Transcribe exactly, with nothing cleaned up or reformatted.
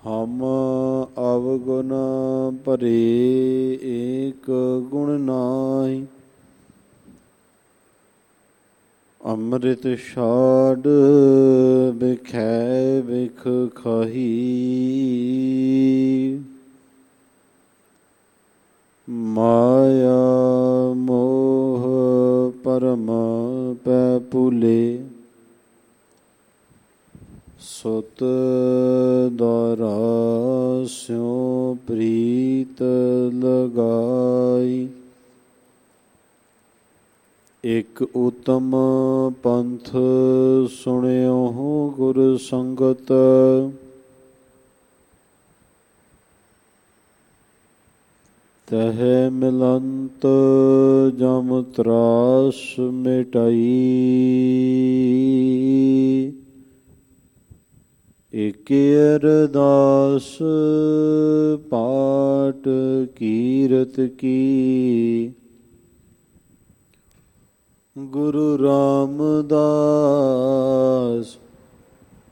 ਹਮ ਅਵਗੁਣ ਭਰੇ ਏਕ ਗੁਣ ਨਾਹੀ। ਅੰਮ੍ਰਿਤ ਛਾੜ ਬਿਖੈ ਬਿਖ ਖਾਹੀ। ਮਾਇਆ ਮੋਹ ਪਰਮ ਪੈ ਭੁਲੇ। ਸੁਤ ਦਾਰਾ ਸਿਉ ਪ੍ਰੀਤ ਲਗਾਈ। ਇਕ ਉਤਮ ਪੰਥ ਸੁਣਿਓ ਗੁਰ ਸੰਗਤ। ਤਹਿ ਮਿਲੰਤ ਜਮ ਤਰਾਸ ਮਿਟਾਈ। ਇਕ ਅਰਦਾਸ ਪਾਟ ਕੀਰਤ ਕੀ। ਗੁਰੂ ਰਾਮਦਾਸ